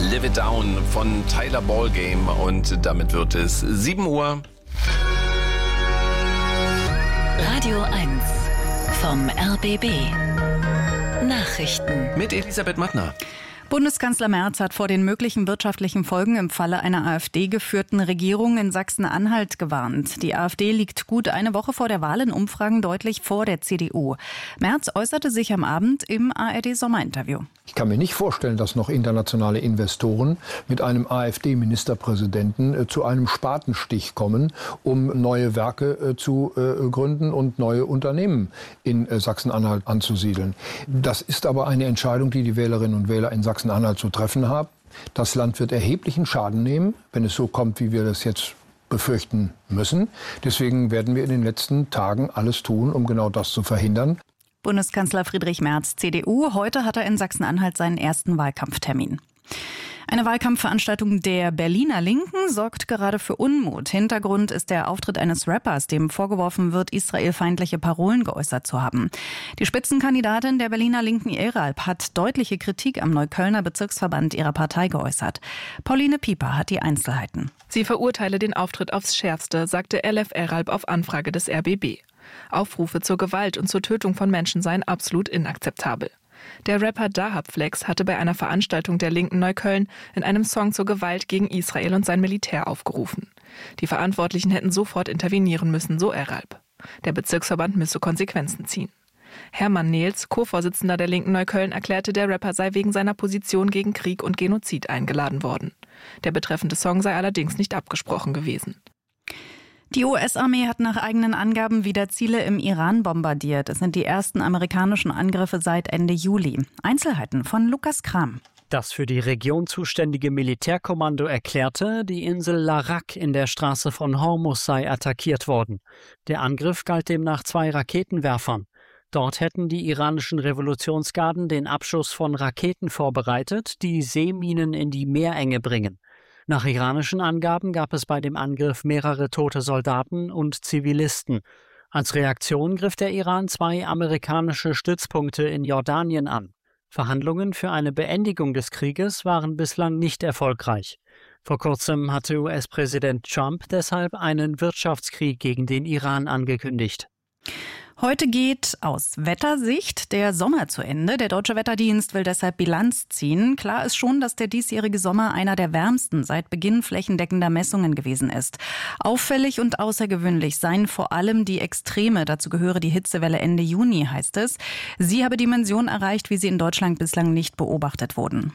Live It Down von Tyler Ballgame und damit wird es 7 Uhr. Radio 1 vom RBB. Nachrichten Mit Elisabeth Mattner. Bundeskanzler Merz hat vor den möglichen wirtschaftlichen Folgen im Falle einer AfD-geführten Regierung in Sachsen-Anhalt gewarnt. Die AfD liegt gut eine Woche vor der Wahl in Umfragen deutlich vor der CDU. Merz äußerte sich am Abend im ARD-Sommerinterview. Ich kann mir nicht vorstellen, dass noch internationale Investoren mit einem AfD-Ministerpräsidenten zu einem Spatenstich kommen, um neue Werke zu gründen und neue Unternehmen in Sachsen-Anhalt anzusiedeln. Das ist aber eine Entscheidung, die die Wählerinnen und Wähler in Sachsen-Anhalt zu treffen haben. Das Land wird erheblichen Schaden nehmen, wenn es so kommt, wie wir das jetzt befürchten müssen. Deswegen werden wir in den letzten Tagen alles tun, um genau das zu verhindern. Bundeskanzler Friedrich Merz, CDU. Heute hat er in Sachsen-Anhalt seinen ersten Wahlkampftermin. Eine Wahlkampfveranstaltung der Berliner Linken sorgt gerade für Unmut. Hintergrund ist der Auftritt eines Rappers, dem vorgeworfen wird, israelfeindliche Parolen geäußert zu haben. Die Spitzenkandidatin der Berliner Linken, Eralb, hat deutliche Kritik am Neuköllner Bezirksverband ihrer Partei geäußert. Pauline Pieper hat die Einzelheiten. Sie verurteile den Auftritt aufs Schärfste, sagte Elif Eralb auf Anfrage des RBB. Aufrufe zur Gewalt und zur Tötung von Menschen seien absolut inakzeptabel. Der Rapper Dahab Flex hatte bei einer Veranstaltung der Linken Neukölln in einem Song zur Gewalt gegen Israel und sein Militär aufgerufen. Die Verantwortlichen hätten sofort intervenieren müssen, so Eralb. Der Bezirksverband müsse Konsequenzen ziehen. Hermann Nehls, Co-Vorsitzender der Linken Neukölln, erklärte, der Rapper sei wegen seiner Position gegen Krieg und Genozid eingeladen worden. Der betreffende Song sei allerdings nicht abgesprochen gewesen. Die US-Armee hat nach eigenen Angaben wieder Ziele im Iran bombardiert. Es sind die ersten amerikanischen Angriffe seit Ende Juli. Einzelheiten von Lukas Kram. Das für die Region zuständige Militärkommando erklärte, die Insel Larak in der Straße von Hormuz sei attackiert worden. Der Angriff galt demnach 2 Raketenwerfern. Dort hätten die iranischen Revolutionsgarden den Abschuss von Raketen vorbereitet, die Seeminen in die Meerenge bringen. Nach iranischen Angaben gab es bei dem Angriff mehrere tote Soldaten und Zivilisten. Als Reaktion griff der Iran 2 amerikanische Stützpunkte in Jordanien an. Verhandlungen für eine Beendigung des Krieges waren bislang nicht erfolgreich. Vor kurzem hatte US-Präsident Trump deshalb einen Wirtschaftskrieg gegen den Iran angekündigt. Heute geht aus Wettersicht der Sommer zu Ende. Der Deutsche Wetterdienst will deshalb Bilanz ziehen. Klar ist schon, dass der diesjährige Sommer einer der wärmsten seit Beginn flächendeckender Messungen gewesen ist. Auffällig und außergewöhnlich seien vor allem die Extreme. Dazu gehöre die Hitzewelle Ende Juni, heißt es. Sie habe Dimensionen erreicht, wie sie in Deutschland bislang nicht beobachtet wurden.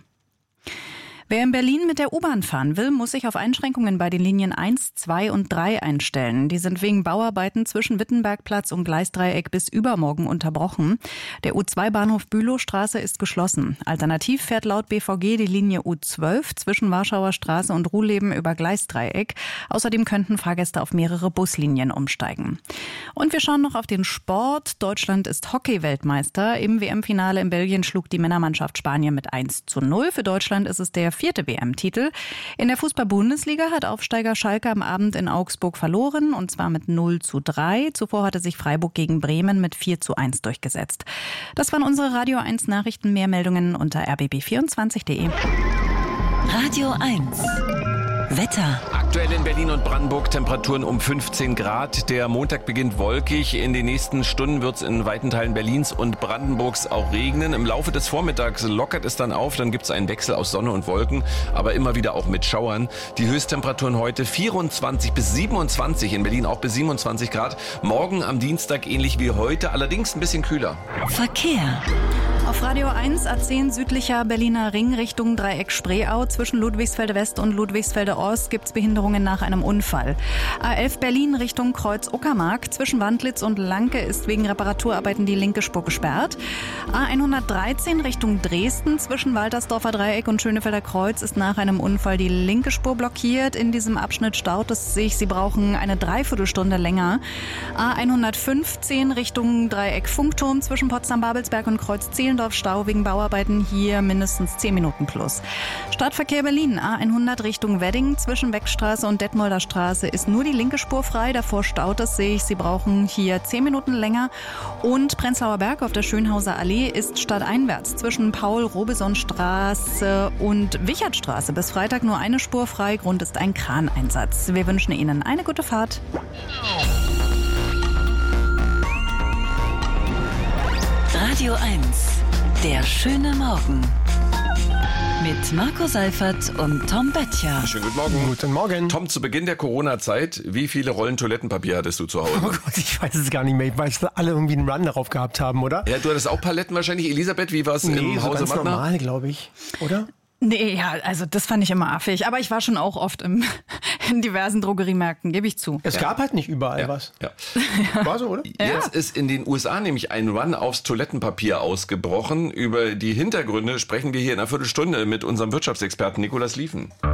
Wer in Berlin mit der U-Bahn fahren will, muss sich auf Einschränkungen bei den Linien 1, 2 und 3 einstellen. Die sind wegen Bauarbeiten zwischen Wittenbergplatz und Gleisdreieck bis übermorgen unterbrochen. Der U2-Bahnhof Bülowstraße ist geschlossen. Alternativ fährt laut BVG die Linie U12 zwischen Warschauer Straße und Ruhleben über Gleisdreieck. Außerdem könnten Fahrgäste auf mehrere Buslinien umsteigen. Und wir schauen noch auf den Sport. Deutschland ist Hockey-Weltmeister. Im WM-Finale in Belgien schlug die Männermannschaft Spanien mit 1:0. Für Deutschland ist es der 4. WM-Titel. In der Fußball-Bundesliga hat Aufsteiger Schalke am Abend in Augsburg verloren, und zwar mit 0:3. Zuvor hatte sich Freiburg gegen Bremen mit 4:1 durchgesetzt. Das waren unsere Radio 1 Nachrichten. Mehr Meldungen unter rbb24.de. Radio 1 Wetter. Aktuell in Berlin und Brandenburg Temperaturen um 15 Grad. Der Montag beginnt wolkig. In den nächsten Stunden wird es in weiten Teilen Berlins und Brandenburgs auch regnen. Im Laufe des Vormittags lockert es dann auf. Dann gibt es einen Wechsel aus Sonne und Wolken, aber immer wieder auch mit Schauern. Die Höchsttemperaturen heute 24 bis 27, in Berlin auch bis 27 Grad. Morgen am Dienstag ähnlich wie heute, allerdings ein bisschen kühler. Verkehr. Auf Radio 1 A10 südlicher Berliner Ring Richtung Dreieck Spreeau. Zwischen Ludwigsfelde West und Ludwigsfelde Ost gibt es Behinderungen nach einem Unfall. A11 Berlin Richtung Kreuz Uckermark. Zwischen Wandlitz und Lanke ist wegen Reparaturarbeiten die linke Spur gesperrt. A113 Richtung Dresden. Zwischen Waltersdorfer Dreieck und Schönefelder Kreuz ist nach einem Unfall die linke Spur blockiert. In diesem Abschnitt staut es sich. Sie brauchen eine Dreiviertelstunde länger. A115 Richtung Dreieck Funkturm. Zwischen Potsdam-Babelsberg und Kreuz Zehlen Zehlendorf Stau wegen Bauarbeiten, hier mindestens 10 Minuten plus. Stadtverkehr Berlin, A100 Richtung Wedding, zwischen Beckstraße und Detmolder Straße ist nur die linke Spur frei, davor staut es sich. Sie brauchen hier 10 Minuten länger. Und Prenzlauer Berg auf der Schönhauser Allee ist stadteinwärts zwischen Paul-Robeson-Straße und Wichertstraße bis Freitag nur eine Spur frei. Grund ist ein Kraneinsatz. Wir wünschen Ihnen eine gute Fahrt. Radio 1, der schöne Morgen. Mit Marco Seifert und Tom Böttcher. Schönen guten Morgen. Guten Morgen. Tom, zu Beginn der Corona-Zeit, wie viele Rollen Toilettenpapier hattest du zu Hause? Oh Gott, ich weiß es gar nicht mehr. Ich weiß, dass alle irgendwie einen Run darauf gehabt haben, oder? Ja, du hattest auch Paletten wahrscheinlich. Elisabeth, wie war es im so Hause ganz Wagner? normal, glaube ich, oder? Nee, ja, also das fand ich immer affig. Aber ich war schon auch oft in diversen Drogeriemärkten, gebe ich zu. Es gab halt nicht überall was. Ja. War so, oder? Jetzt ist in den USA nämlich ein Run aufs Toilettenpapier ausgebrochen. Über die Hintergründe sprechen wir hier in einer Viertelstunde mit unserem Wirtschaftsexperten Nikolaus Lieven.